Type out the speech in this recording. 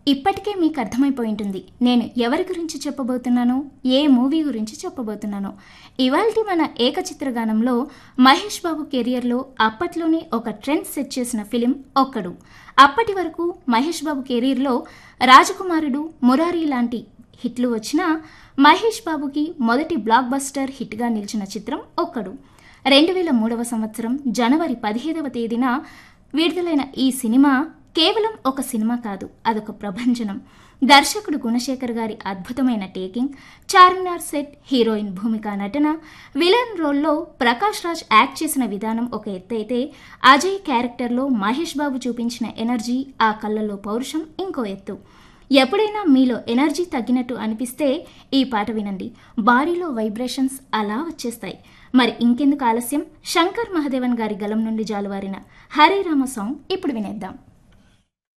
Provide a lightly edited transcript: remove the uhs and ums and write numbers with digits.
ఇప్పటికే మీకు అర్థమైపోయి ఉంటుంది నేను ఎవరి గురించి చెప్పబోతున్నానో, ఏ మూవీ గురించి చెప్పబోతున్నానో. ఇవాల్టి మన ఏకచిత్రగానంలో మహేష్ బాబు కెరియర్లో అప్పట్లోనే ఒక ట్రెండ్ సెట్ చేసిన ఫిలిం ఒక్కడు. అప్పటి వరకు మహేష్ బాబు కెరీర్లో రాజకుమారుడు, మురారి లాంటి హిట్లు వచ్చినా మహేష్ బాబుకి మొదటి బ్లాక్ బస్టర్ హిట్గా నిలిచిన చిత్రం ఒక్కడు. 2003 సంవత్సరం జనవరి 15వ తేదీన విడుదలైన ఈ సినిమా కేవలం ఒక సినిమా కాదు, అదొక ప్రభంజనం. దర్శకుడు గుణశేఖర్ గారి అద్భుతమైన టేకింగ్, చార్మినార్ సెట్, హీరోయిన్ భూమిక నటన, విలన్ రోల్లో ప్రకాష్ రాజ్ యాక్ట్ చేసిన విధానం ఒక ఎత్తైతే, అజయ్ క్యారెక్టర్లో మహేష్ బాబు చూపించిన ఎనర్జీ, ఆ కళ్ళల్లో పౌరుషం ఇంకో ఎత్తు. ఎప్పుడైనా మీలో ఎనర్జీ తగ్గినట్టు అనిపిస్తే ఈ పాట వినండి, బాడీలో వైబ్రేషన్స్ అలా వచ్చేస్తాయి. మరి ఇంకెందుకు ఆలస్యం, శంకర్ మహాదేవన్ గారి గలం నుండి జాలువారిన హరే రామ సాంగ్ ఇప్పుడు వినేద్దాం.